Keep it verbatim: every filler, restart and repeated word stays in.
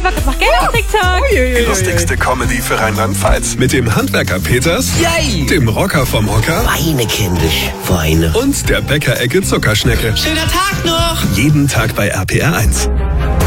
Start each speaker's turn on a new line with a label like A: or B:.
A: Handwerkers macht Geld auf TikTok.
B: Die lustigste Comedy für Rheinland-Pfalz. Mit dem Handwerker Peters,
C: Yay!
B: dem Rocker vom Hocker
C: Weine, kindisch, Weine.
B: und der Bäckerecke Zuckerschnecke.
C: Schöner Tag noch!
B: Jeden Tag bei R P R eins.